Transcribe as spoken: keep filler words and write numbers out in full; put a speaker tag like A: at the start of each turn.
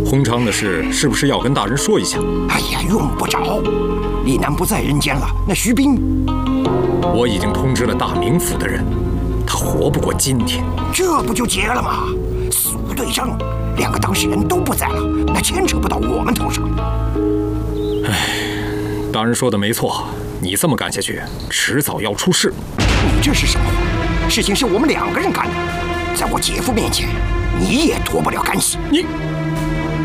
A: 洪昌的事是不是要跟大人说一下？
B: 哎呀，用不着。李楠不在人间了，那徐斌，
A: 我已经通知了大名府的人，他活不过今天。
B: 这不就结了吗？死无对证，两个当事人都不在了，那牵扯不到我们头上。
A: 唉，大人说的没错，你这么干下去，迟早要出事。
B: 你这是什么话？事情是我们两个人干的，在我姐夫面前，你也脱不了干系。
A: 你。